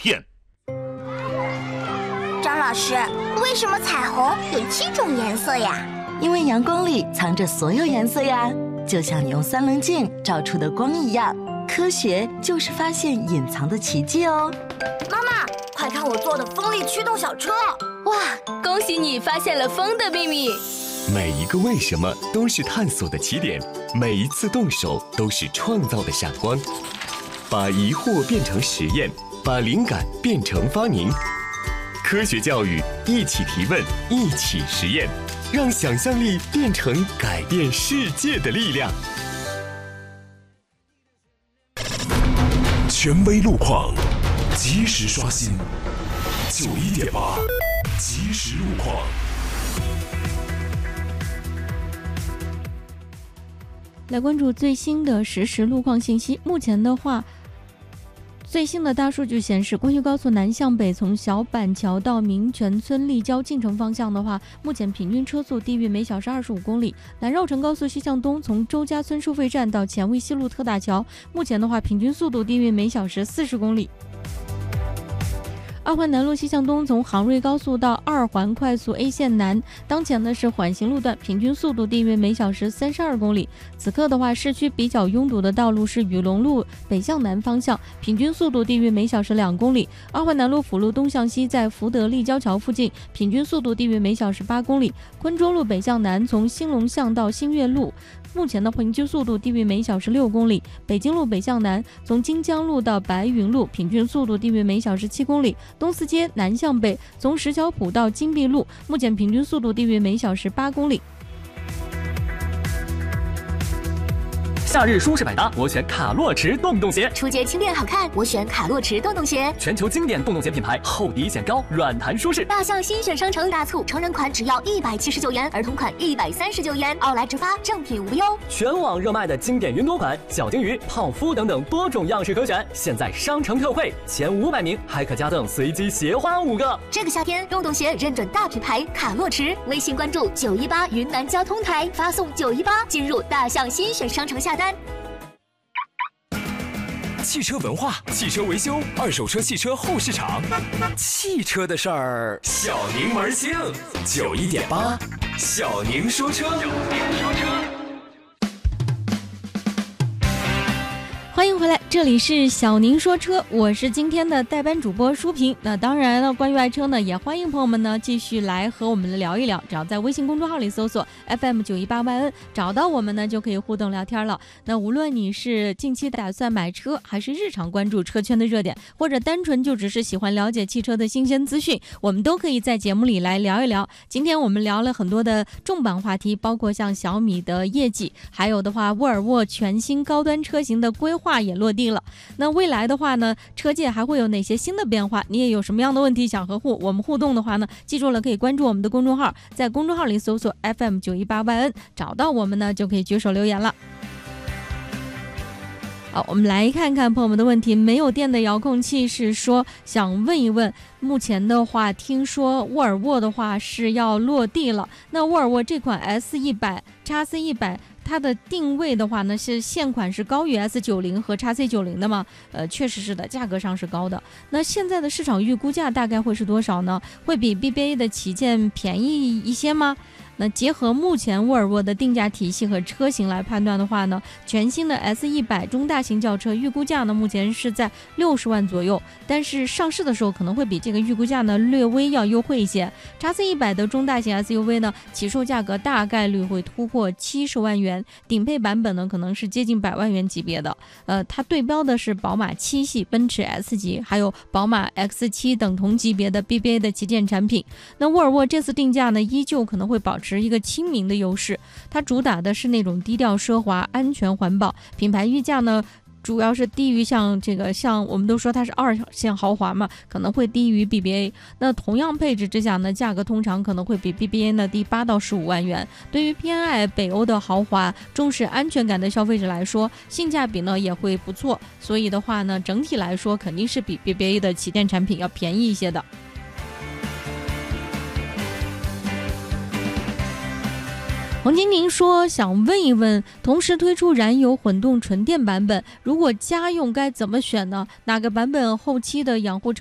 片。 张老师，为什么彩虹有7种颜色呀？ 因为阳光里藏着所有颜色呀，就像你用3棱镜照出的光一样。科学就是发现隐藏的奇迹哦。 妈妈，快看我做的风力驱动小车！ 哇，恭喜你发现了风的秘密。 每一个为什么都是探索的起点，每一次动手都是创造的闪光。把疑惑变成实验，把灵感变成发明。科学教育，一起提问，一起实验，让想象力变成改变世界的力量。 权威路况，及时刷新。91.8，即时路况。 来关注最新的实时路况信息。目前的话，最新的大数据显示，关西高速南向北从小板桥到民权村立交进城方向的话，目前平均车速低于每小时25公里。南绕城高速西向东从周家村收费站到前卫西路特大桥，目前的话平均速度低于每小时40公里。二环南路西向东从杭瑞高速到二环快速 A 线南，当前的是缓行路段，平均速度低于每小时32公里。此刻的话，市区比较拥堵的道路是雨龙路北向南方向，平均速度低于每小时2公里。二环南路辅路东向西在福德立交桥附近，平均速度低于每小时8公里。昆州路北向南从兴隆巷到新月路，目前的平均速度低于每小时6公里。北京路北向南从金江路到白云路，平均速度低于每小时7公里。东四街南向北从石桥埔到金碧路，目前平均速度低于每小时8公里。 夏日舒适百搭，我选卡洛驰洞洞鞋； 出街轻便好看，我选卡洛驰洞洞鞋。 全球经典洞洞鞋品牌，厚底显高，软弹舒适。 大象新选商城大促，成人款只要179元，儿童款139元，奥莱直发，正品无忧。 全网热卖的经典云朵款、小金鱼、泡芙等等多种样式可选，现在商城特惠，前500名还可加赠随机鞋花5个。 这个夏天，洞洞鞋认准大品牌卡洛驰，微信关注918云南交通台，发送918进入大象新选商城下单。 汽车文化，汽车维修，二手车汽车后市场，汽车的事儿，小宁门清，91.8，小宁说车。 欢迎回来，这里是小宁说车，我是今天的代班主播舒平。那当然了，关于爱车呢，也欢迎朋友们呢继续来和我们聊一聊。只要在微信公众号里搜索 FM918YN， 找到我们呢就可以互动聊天了。那无论你是近期打算买车，还是日常关注车圈的热点，或者单纯就只是喜欢了解汽车的新鲜资讯，我们都可以在节目里来聊一聊。今天我们聊了很多的重磅话题，包括像小米的业绩，还有的话沃尔沃全新高端车型的规划也落地了。那未来的话呢，车界还会有哪些新的变化？你也有什么样的问题想和我们互动的话呢，记住了，可以关注我们的公众号，在公众号里搜索 FM918YN， 找到我们呢就可以举手留言了。好，我们来看看朋友们的问题。没有电的遥控器是说想问一问，目前的话听说沃尔沃的话是要落地了，那沃尔沃这款 S100、XC100它的定位的话呢，是现款是高于 S90 和 XC90 的吗？确实是的，价格上是高的。那现在的市场预估价大概会是多少呢？会比 BBA 的旗舰便宜一些吗？那结合目前沃尔沃的定价体系和车型来判断的话呢，全新的 S100 中大型轿车预估价呢目前是在60万左右，但是上市的时候可能会比这个预估价呢略微要优惠一些。XC100 的中大型 SUV 呢，起售价格大概率会突破70万元，顶配版本呢可能是接近100万元级别的。它对标的是宝马7系、奔驰 S 级，还有宝马 X7等同级别的 BBA 的旗舰产品。那沃尔沃这次定价呢，依旧可能会保持一个亲民的优势，它主打的是那种低调奢华、安全环保，品牌溢价呢主要是低于像我们都说它是2线豪华嘛，可能会低于 BBA。 那同样配置之下呢，价格通常可能会比 BBA 呢低8到15万元。对于偏爱北欧的豪华、重视安全感的消费者来说，性价比呢也会不错。所以的话呢，整体来说肯定是比 BBA 的旗舰产品要便宜一些的。黄晶晶说想问一问，同时推出燃油混动纯电版本，如果家用该怎么选呢？哪个版本后期的养护成